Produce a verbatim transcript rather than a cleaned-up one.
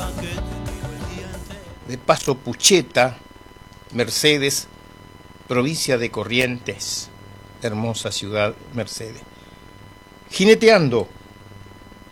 de Paso Pucheta, Mercedes, provincia de Corrientes, hermosa ciudad Mercedes. Jineteando